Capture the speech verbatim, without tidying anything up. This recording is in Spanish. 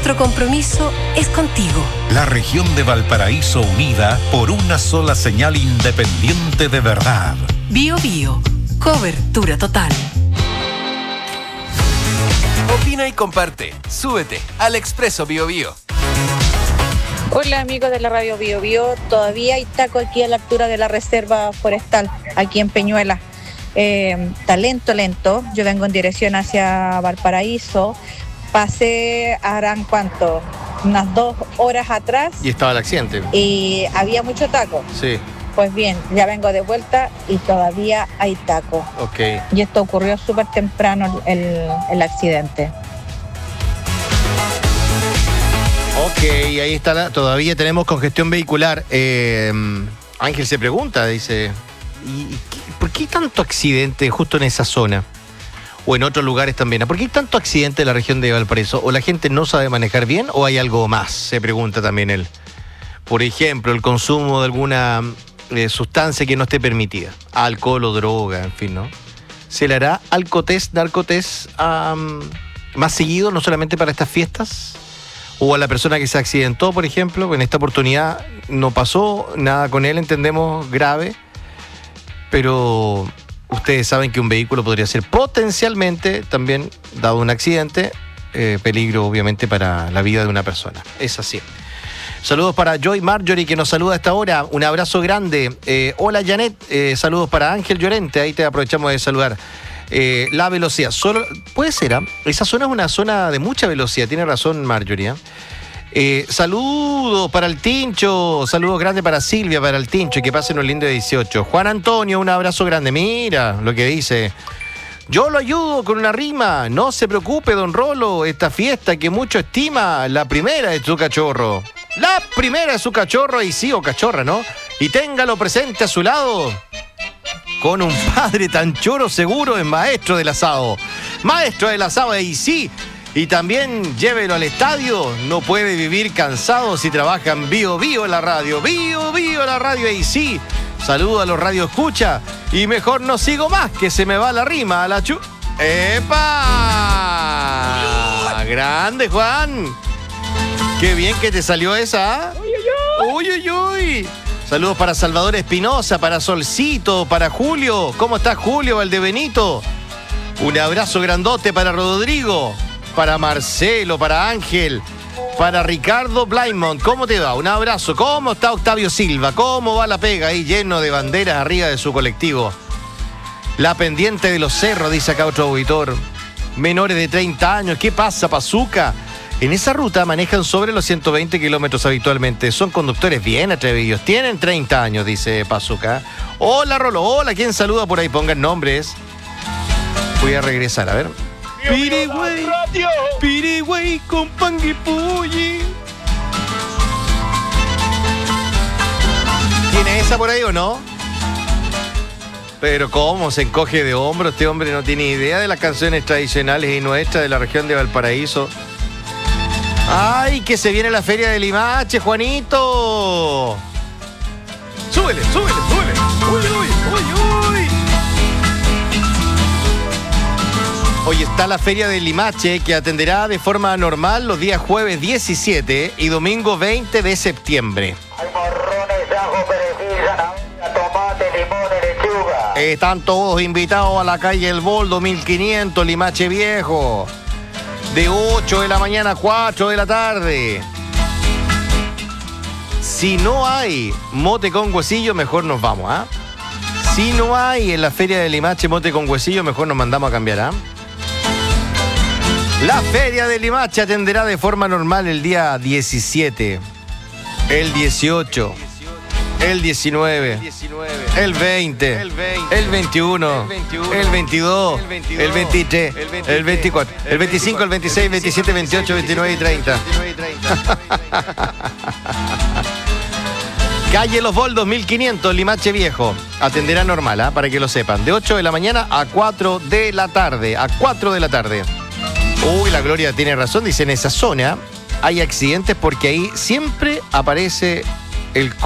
Nuestro compromiso es contigo. La región de Valparaíso unida por una sola señal independiente de verdad. Bio Bio, cobertura total. Opina y comparte. Súbete al Expreso Bio Bio. Hola amigos de la radio Bio Bio, todavía hay taco aquí a la altura de la reserva forestal, aquí en Peñuela. Eh, está lento, lento, yo vengo en dirección hacia Valparaíso, pasé, harán cuánto, unas dos horas atrás. Y estaba el accidente. Y había mucho taco. Sí. Pues bien, ya vengo de vuelta y todavía hay taco. Ok. Y esto ocurrió súper temprano el, el accidente. Ok, ahí está, la, todavía tenemos congestión vehicular. Eh, Ángel se pregunta, dice, ¿y qué, por qué hay tanto accidente justo en esa zona? O en otros lugares también. ¿Por qué hay tanto accidente en la región de Valparaíso? ¿O la gente no sabe manejar bien o hay algo más? Se pregunta también él. Por ejemplo, el consumo de alguna eh, sustancia que no esté permitida. Alcohol o droga, en fin, ¿no? ¿Se le hará alcotest, narcotest um, más seguido, no solamente para estas fiestas? O a la persona que se accidentó, por ejemplo, en esta oportunidad no pasó nada con él, entendemos, grave, pero ustedes saben que un vehículo podría ser potencialmente, también, dado un accidente, eh, peligro obviamente para la vida de una persona. Es así. Saludos para Joy Marjorie, que nos saluda a esta hora. Un abrazo grande. Eh, hola Janet, eh, saludos para Ángel Llorente, ahí te aprovechamos de saludar. Eh, la velocidad, solo puede ser, ¿eh? Esa zona es una zona de mucha velocidad, tiene razón Marjorie. ¿eh? Eh, saludos para el Tincho, saludos grandes para Silvia, para el Tincho, y que pasen un lindo dieciocho. Juan Antonio, un abrazo grande, mira lo que dice. Yo lo ayudo con una rima, no se preocupe don Rolo, esta fiesta que mucho estima, la primera de su cachorro. La primera de su cachorro, y sí, o cachorra, ¿no? Y téngalo presente a su lado. Con un padre tan choro seguro es maestro del asado. Maestro del asado, y sí. Y también llévelo al estadio. No puede vivir cansado si trabaja en Bio Bio en la radio. Bio Bio en la radio, y sí. Saludo a los radio escucha. Y mejor no sigo más, que se me va la rima a la chu... ¡Epa! ¡Grande, Juan! ¡Qué bien que te salió esa! ¡Uy, uy, uy! ¡Uy, uy, uy! Saludos para Salvador Espinosa, para Solcito, para Julio. ¿Cómo estás, Julio Valdebenito? Un abrazo grandote para Rodrigo, para Marcelo, para Ángel, para Ricardo Blaimont. ¿Cómo te va? Un abrazo. ¿Cómo está Octavio Silva? ¿Cómo va la pega ahí lleno de banderas arriba de su colectivo? La pendiente de los cerros, dice acá otro auditor. Menores de treinta años. ¿Qué pasa, Pazuca? En esa ruta manejan sobre los ciento veinte kilómetros habitualmente. Son conductores bien atrevidos. Tienen treinta años, dice Pazuca. Hola, Rolo. Hola, ¿quién saluda por ahí? Pongan nombres. Voy a regresar, a ver. Pirigüey, pirigüey con panguipulli. ¿Tiene esa por ahí o no? Pero cómo se encoge de hombros. Este hombre no tiene idea de las canciones tradicionales y nuestras de la región de Valparaíso. ¡Ay, que se viene la feria de Limache, Juanito! ¡Súbele, súbele, súbele! ¡Uy, uy, uy, uy! Hoy está la feria de Limache, que atenderá de forma normal los días jueves diecisiete y domingo veinte de septiembre. Hay morrones, ajo, perejil, zanahoria, tomate, limón y lechuga. Están todos invitados a la calle El Boldo, mil quinientos, Limache Viejo. De ocho de la mañana a cuatro de la tarde. Si no hay mote con huesillo, mejor nos vamos, ¿ah? ¿eh? Si no hay en la feria de Limache mote con huesillo, mejor nos mandamos a cambiar, ¿ah? ¿eh? La feria de Limache atenderá de forma normal el día diecisiete, el dieciocho, el diecinueve, el veinte, el veintiuno, el veintidós, el veintitrés, el veinticuatro, el veinticinco, el veintiséis, el veintisiete, el veintiocho, el veintinueve y treinta. Calle Los Boldos, mil quinientos, Limache Viejo. Atenderá normal, ¿eh? Para que lo sepan. De ocho de la mañana a cuatro de la tarde. A cuatro de la tarde. Uy, la Gloria tiene razón. Dice, en esa zona hay accidentes porque ahí siempre aparece el